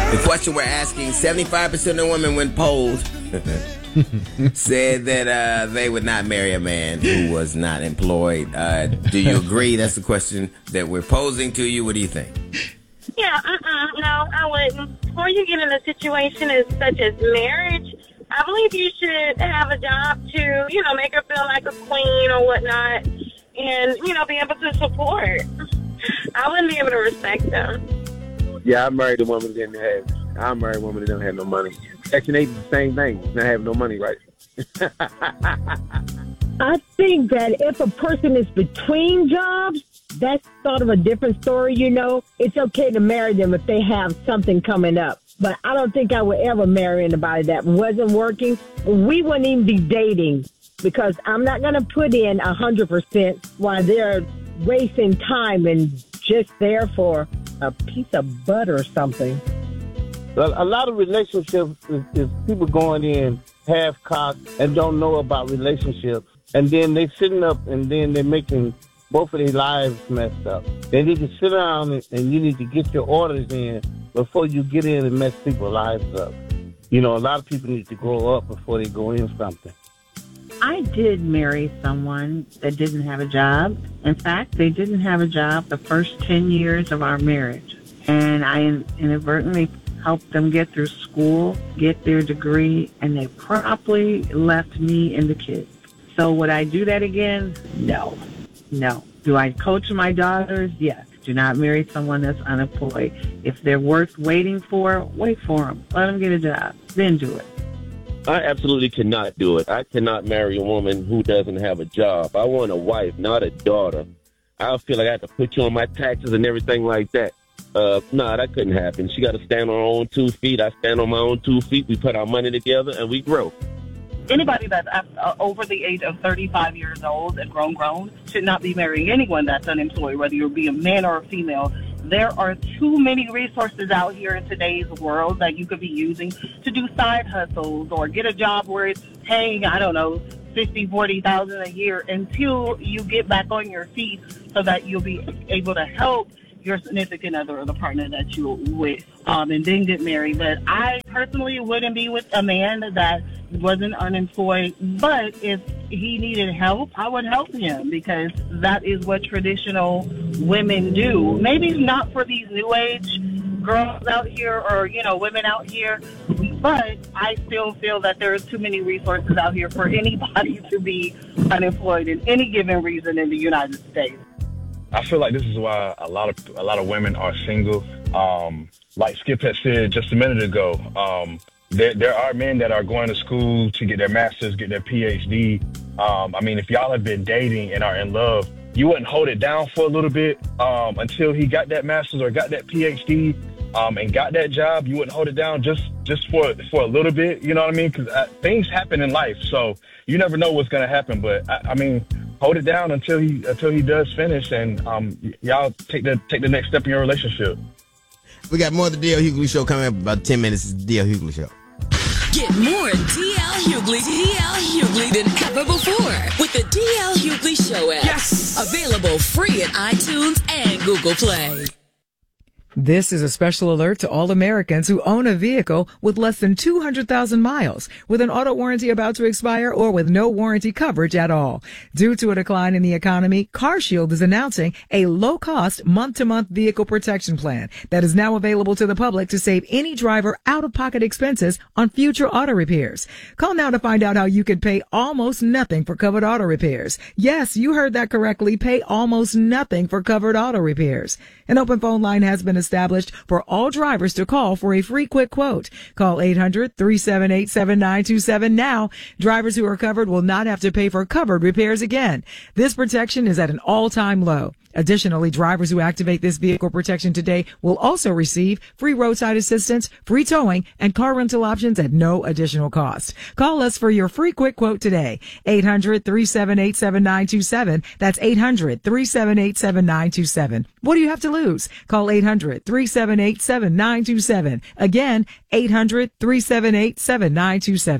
The question we're asking, 75% of women when polled said that they would not marry a man who was not employed. Do you agree? That's the question that we're posing to you. What do you think? Yeah, no, I wouldn't. Before you get in a situation such as marriage, I believe you should have a job to, make her feel like a queen or whatnot and, be able to support. I wouldn't be able to respect them. Yeah, I married a woman that didn't have. I married a woman that didn't have no money. Section 8 is the same thing. Not having no money, right? I think that if a person is between jobs, that's sort of a different story, It's okay to marry them if they have something coming up. But I don't think I would ever marry anybody that wasn't working. We wouldn't even be dating because I'm not going to put in 100% while they're wasting time and just there for a piece of butter or something. A lot of relationships is people going in half-cocked and don't know about relationships. And then they sitting up and then they're making both of their lives messed up. They need to sit down and you need to get your orders in before you get in and mess people's lives up. A lot of people need to grow up before they go in something. I did marry someone that didn't have a job. In fact, they didn't have a job the first 10 years of our marriage. And I inadvertently helped them get through school, get their degree, and they promptly left me and the kids. So would I do that again? No. Do I coach my daughters? Yes. Do not marry someone that's unemployed. If they're worth waiting for, wait for them. Let them get a job. Then do it. I absolutely cannot do it. I cannot marry a woman who doesn't have a job. I want a wife, not a daughter. I feel like I have to put you on my taxes and everything like that. That couldn't happen. She got to stand on her own 2 feet. I stand on my own 2 feet. We put our money together and we grow. Anybody that's over the age of 35 years old and grown should not be marrying anyone that's unemployed, whether you be a man or a female. There are too many resources out here in today's world that you could be using to do side hustles or get a job where it's paying, $40,000 a year until you get back on your feet so that you'll be able to help your significant other or the partner that you're with, and then get married. But I personally wouldn't be with a man that wasn't unemployed. But if he needed help, I would help him because that is what traditional women do. Maybe not for these new age girls out here or, women out here, but I still feel that there is too many resources out here for anybody to be unemployed in any given reason in the United States. I feel like this is why a lot of women are single. Like Skip had said just a minute ago, there are men that are going to school to get their master's, get their PhD. If y'all have been dating and are in love, you wouldn't hold it down for a little bit until he got that master's or got that PhD and got that job. You wouldn't hold it down just for a little bit. You know what I mean? Because things happen in life, so you never know what's going to happen. But hold it down until he does finish, and y'all take the next step in your relationship. We got more of the D.L. Hughley Show coming up in about 10 minutes. It's the D.L. Hughley Show. Get more D.L. Hughley than ever before with the D.L. Hughley Show app. Yes! Available free at iTunes and Google Play. This is a special alert to all Americans who own a vehicle with less than 200,000 miles, with an auto warranty about to expire, or with no warranty coverage at all. Due to a decline in the economy, CarShield is announcing a low-cost month-to-month vehicle protection plan that is now available to the public to save any driver out-of-pocket expenses on future auto repairs. Call now to find out how you could pay almost nothing for covered auto repairs. Yes, you heard that correctly. Pay almost nothing for covered auto repairs. An open phone line has been established for all drivers to call for a free quick quote. Call 800-378-7927 now. Drivers who are covered will not have to pay for covered repairs again. This protection is at an all-time low. Additionally, drivers who activate this vehicle protection today will also receive free roadside assistance, free towing, and car rental options at no additional cost. Call us for your free quick quote today. 800-378-7927. That's 800-378-7927. What do you have to lose? Call 800-378-7927. Again, 800-378-7927.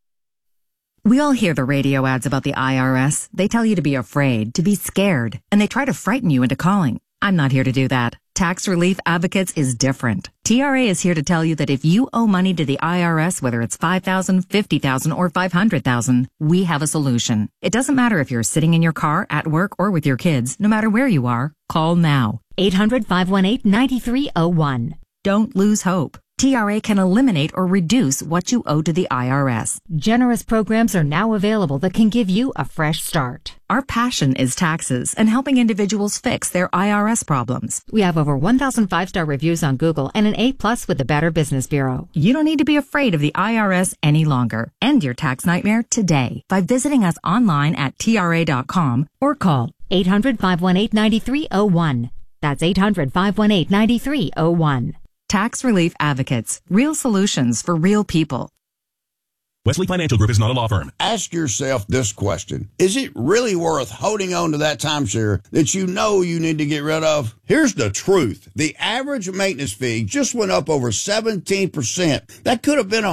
We all hear the radio ads about the IRS. They tell you to be afraid, to be scared, and they try to frighten you into calling. I'm not here to do that. Tax Relief Advocates is different. TRA is here to tell you that if you owe money to the IRS, whether it's $5,000, $50,000, or $500,000, we have a solution. It doesn't matter if you're sitting in your car, at work, or with your kids. No matter where you are, call now. 800-518-9301. Don't lose hope. TRA can eliminate or reduce what you owe to the IRS. Generous programs are now available that can give you a fresh start. Our passion is taxes and helping individuals fix their IRS problems. We have over 1,000 5-star reviews on Google and an A+ with the Better Business Bureau. You don't need to be afraid of the IRS any longer. End your tax nightmare today by visiting us online at TRA.com or call 800-518-9301. That's 800-518-9301. Tax Relief Advocates. Real solutions for real people. Wesley Financial Group is not a law firm. Ask yourself this question. Is it really worth holding on to that timeshare that you know you need to get rid of? Here's the truth. The average maintenance fee just went up over 17%. That could have been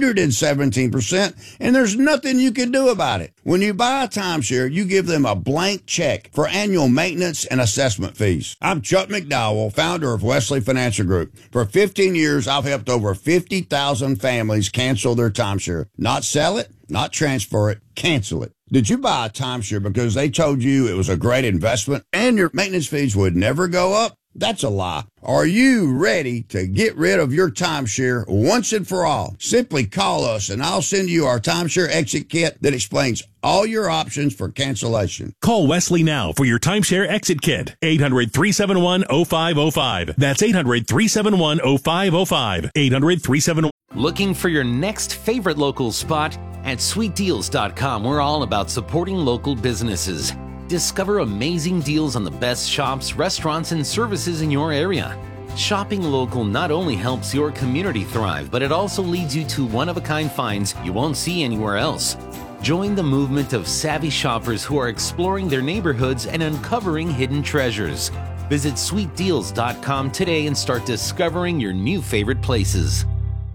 117%, and there's nothing you can do about it. When you buy a timeshare, you give them a blank check for annual maintenance and assessment fees. I'm Chuck McDowell, founder of Wesley Financial Group. For 15 years, I've helped over 50,000 families cancel their timeshare. Not sell it, not transfer it, cancel it. Did you buy a timeshare because they told you it was a great investment and your maintenance fees would never go up? That's a lie. Are you ready to get rid of your timeshare once and for all? Simply call us and I'll send you our timeshare exit kit that explains all your options for cancellation. Call Wesley now for your timeshare exit kit. 800-371-0505. That's 800-371-0505. 800-371. Looking for your next favorite local spot? At sweetdeals.com, we're all about supporting local businesses. Discover amazing deals on the best shops, restaurants, and services in your area. Shopping local not only helps your community thrive, but it also leads you to one-of-a-kind finds you won't see anywhere else. Join the movement of savvy shoppers who are exploring their neighborhoods and uncovering hidden treasures. Visit sweetdeals.com today and start discovering your new favorite places.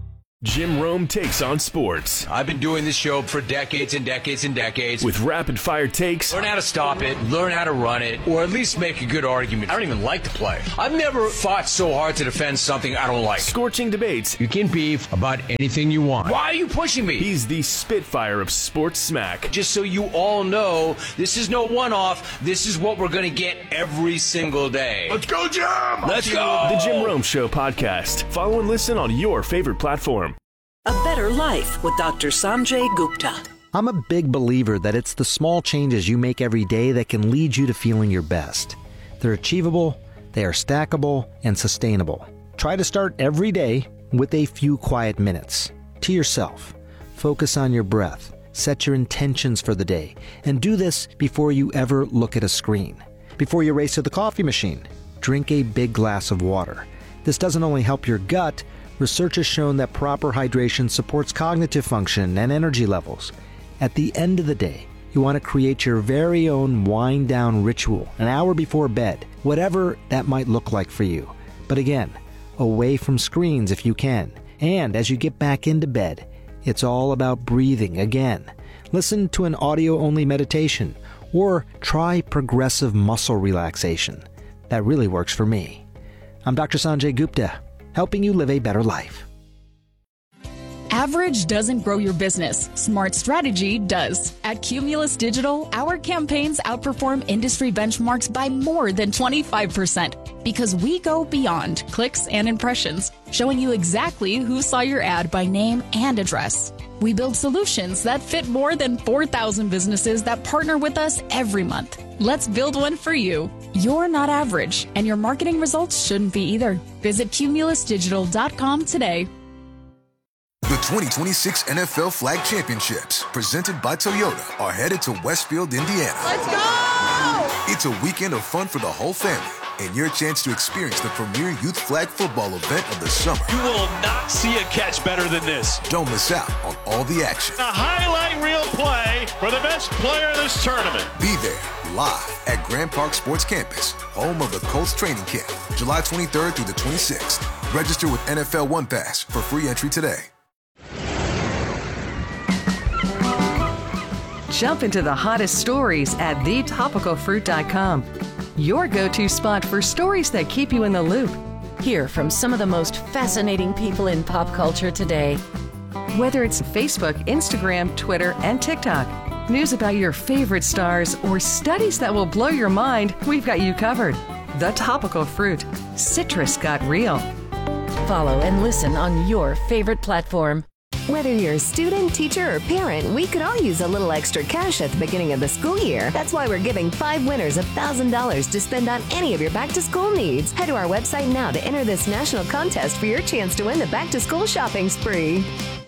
Jim Rome takes on sports. I've been doing this show for decades and decades and decades. With rapid-fire takes. Learn how to stop it, learn how to run it, or at least make a good argument. I don't even like to play. I've never fought so hard to defend something I don't like. Scorching debates. You can beef about anything you want. Why are you pushing me? He's the Spitfire of sports smack. Just so you all know, this is no one-off. This is what we're going to get every single day. Let's go, Jim! Let's go! The Jim Rome Show podcast. Follow and listen on your favorite platform. A Better Life with Dr. Sanjay Gupta. I'm a big believer that it's the small changes you make every day that can lead you to feeling your best. They're achievable, they are stackable, and sustainable. Try to start every day with a few quiet minutes. To yourself. Focus on your breath. Set your intentions for the day. And do this before you ever look at a screen. Before you race to the coffee machine, drink a big glass of water. This doesn't only help your gut. Research has shown that proper hydration supports cognitive function and energy levels. At the end of the day, you want to create your very own wind-down ritual an hour before bed, whatever that might look like for you. But again, away from screens if you can. And as you get back into bed, it's all about breathing again. Listen to an audio-only meditation or try progressive muscle relaxation. That really works for me. I'm Dr. Sanjay Gupta, helping you live a better life. Average doesn't grow your business. Smart strategy does. At Cumulus Digital, our campaigns outperform industry benchmarks by more than 25% because we go beyond clicks and impressions, showing you exactly who saw your ad by name and address. We build solutions that fit more than 4,000 businesses that partner with us every month. Let's build one for you. You're not average, and your marketing results shouldn't be either. Visit cumulusdigital.com today. The 2026 NFL Flag Championships, presented by Toyota, are headed to Westfield, Indiana. Let's go! It's a weekend of fun for the whole family and your chance to experience the premier youth flag football event of the summer. You will not see a catch better than this. Don't miss out on all the action. A highlight reel play for the best player in this tournament. Be there live at Grand Park Sports Campus, home of the Colts training camp, July 23rd through the 26th. Register with NFL One Pass for free entry today. Jump into the hottest stories at thetopicalfruit.com. Your go-to spot for stories that keep you in the loop. Hear from some of the most fascinating people in pop culture today. Whether it's Facebook, Instagram, Twitter, and TikTok, news about your favorite stars, or studies that will blow your mind, we've got you covered. The Topical Fruit. Citrus got real. Follow and listen on your favorite platform. Whether you're a student, teacher, or parent, we could all use a little extra cash at the beginning of the school year. That's why we're giving 5 winners $1,000 to spend on any of your back-to-school needs. Head to our website now to enter this national contest for your chance to win the back-to-school shopping spree.